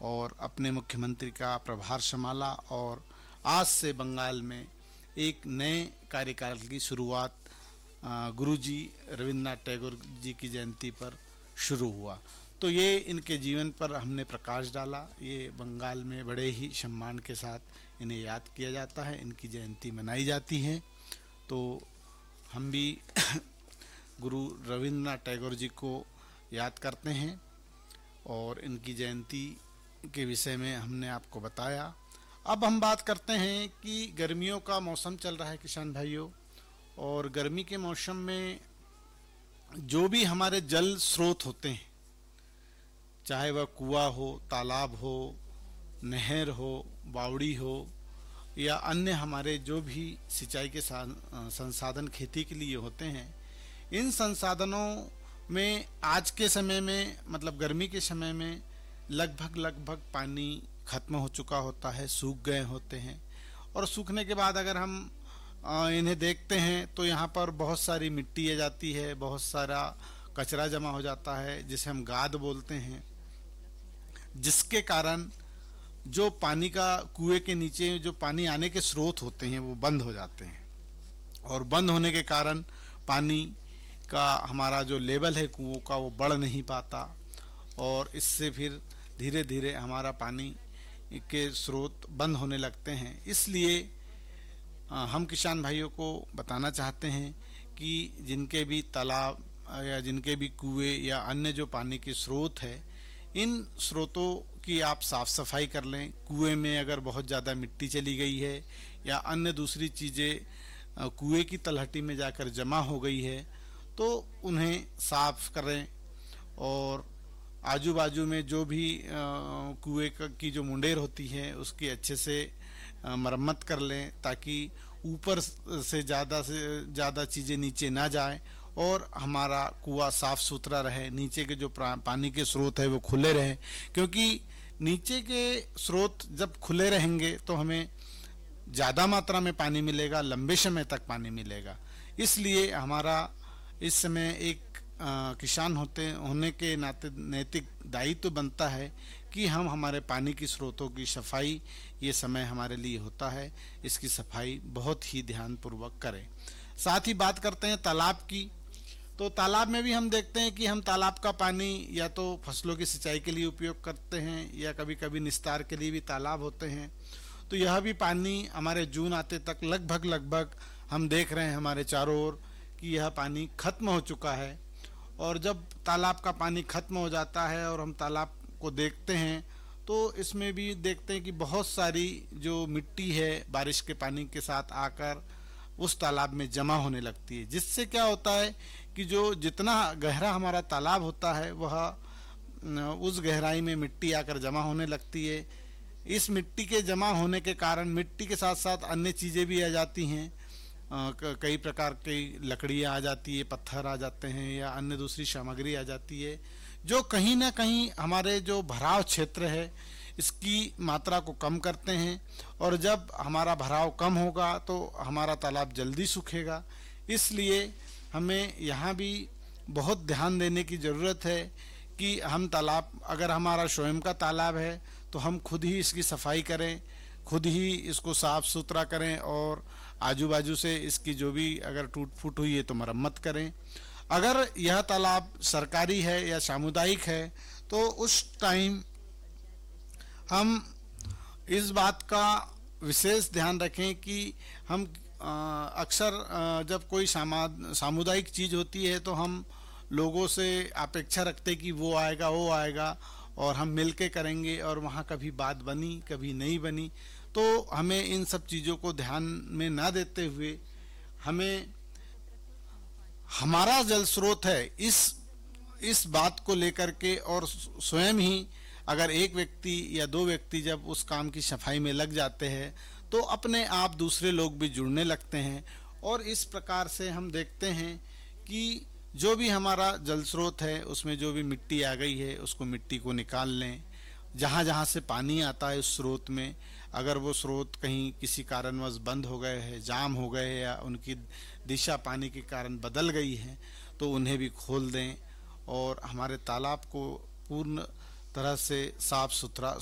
और अपने मुख्यमंत्री का प्रभार संभाला और आज से बंगाल में एक नए कार्यकाल की शुरुआत गुरुजी रविंद्रनाथ टैगोर जी की जयंती पर शुरू हुआ। तो ये इनके जीवन पर हमने प्रकाश डाला। ये बंगाल में बड़े ही सम्मान के साथ इन्हें याद किया जाता है, इनकी जयंती मनाई जाती है। तो हम भी गुरु रविंद्रनाथ टैगोर जी को याद करते हैं और इनकी जयंती के विषय में हमने आपको बताया। अब हम बात करते हैं कि गर्मियों का मौसम चल रहा है किसान भाइयों, और गर्मी के मौसम में जो भी हमारे जल स्रोत होते हैं, चाहे वह कुआं हो, तालाब हो, नहर हो, बावड़ी हो या अन्य हमारे जो भी सिंचाई के संसाधन खेती के लिए होते हैं, इन संसाधनों में आज के समय में मतलब गर्मी के समय में लगभग पानी खत्म हो चुका होता है, सूख गए होते हैं। और सूखने के बाद अगर हम इन्हें देखते हैं तो यहाँ पर बहुत सारी मिट्टी आ जाती है, बहुत सारा कचरा जमा हो जाता है जिसे हम गाद बोलते हैं, जिसके कारण जो पानी का कुएं के नीचे जो पानी आने के स्रोत होते हैं वो बंद हो जाते हैं, और बंद होने के कारण पानी का हमारा जो लेवल है कुओं का वो बढ़ नहीं पाता, और इससे फिर धीरे धीरे हमारा पानी के स्रोत बंद होने लगते हैं। इसलिए हम किसान भाइयों को बताना चाहते हैं कि जिनके भी तालाब या जिनके भी कुएं या अन्य जो पानी के स्रोत है, इन स्रोतों की आप साफ़ सफाई कर लें। कुएं में अगर बहुत ज़्यादा मिट्टी चली गई है या अन्य दूसरी चीज़ें कुएं की तलहटी में जाकर जमा हो गई है तो उन्हें साफ़ करें, और आजू बाजू में जो भी कुएं की जो मुंडेर होती है उसकी अच्छे से मरम्मत कर लें, ताकि ऊपर से ज़्यादा चीज़ें नीचे ना जाए और हमारा कुआं साफ़ सुथरा रहे, नीचे के जो पानी के स्रोत है वो खुले रहें। क्योंकि नीचे के स्रोत जब खुले रहेंगे तो हमें ज़्यादा मात्रा में पानी मिलेगा, लंबे समय तक पानी मिलेगा। इसलिए हमारा इस समय एक किसान होने के नाते नैतिक दायित्व बनता है कि हम हमारे पानी की स्रोतों की सफाई, ये समय हमारे लिए होता है, इसकी सफाई बहुत ही ध्यानपूर्वक करें। साथ ही बात करते हैं तालाब की। तो तालाब में भी हम देखते हैं कि हम तालाब का पानी या तो फसलों की सिंचाई के लिए उपयोग करते हैं या कभी कभी निस्तार के लिए भी तालाब होते हैं। तो यह भी पानी हमारे जून आते तक लगभग हम देख रहे हैं हमारे चारों ओर कि यह पानी खत्म हो चुका है। और जब तालाब का पानी खत्म हो जाता है और हम तालाब को देखते हैं तो इसमें भी देखते हैं कि बहुत सारी जो मिट्टी है बारिश के पानी के साथ आकर उस तालाब में जमा होने लगती है, जिससे क्या होता है कि जो जितना गहरा हमारा तालाब होता है वह उस गहराई में मिट्टी आकर जमा होने लगती है। इस मिट्टी के जमा होने के कारण मिट्टी के साथ साथ अन्य चीज़ें भी आ जाती हैं, कई प्रकार की लकड़ियाँ आ जाती है, पत्थर आ जाते हैं या अन्य दूसरी सामग्री आ जाती है, जो कहीं ना कहीं हमारे जो भराव क्षेत्र है इसकी मात्रा को कम करते हैं। और जब हमारा भराव कम होगा तो हमारा तालाब जल्दी सूखेगा। इसलिए हमें यहाँ भी बहुत ध्यान देने की ज़रूरत है कि हम तालाब, अगर हमारा स्वयं का तालाब है तो हम खुद ही इसकी सफाई करें, खुद ही इसको साफ़ सुथरा करें, और आजू बाजू से इसकी जो भी अगर टूट फूट हुई है तो मरम्मत करें। अगर यह तालाब सरकारी है या सामुदायिक है तो उस टाइम हम इस बात का विशेष ध्यान रखें कि हम अक्सर जब कोई सामुदायिक चीज़ होती है तो हम लोगों से अपेक्षा रखते कि वो आएगा और हम मिल के करेंगे, और वहाँ कभी बात बनी कभी नहीं बनी। तो हमें इन सब चीज़ों को ध्यान में ना देते हुए हमें हमारा जल स्रोत है इस बात को लेकर के, और स्वयं ही अगर एक व्यक्ति या दो व्यक्ति जब उस काम की सफाई में लग जाते हैं तो अपने आप दूसरे लोग भी जुड़ने लगते हैं। और इस प्रकार से हम देखते हैं कि जो भी हमारा जल स्रोत है उसमें जो भी मिट्टी आ गई है उसको मिट्टी को निकाल लें। जहाँ जहाँ से पानी आता है उस स्रोत में, अगर वो स्रोत कहीं किसी कारणवश बंद हो गए हैं, जाम हो गए हैं या उनकी दिशा पानी के कारण बदल गई है तो उन्हें भी खोल दें और हमारे तालाब को पूर्ण तरह से साफ़ सुथरा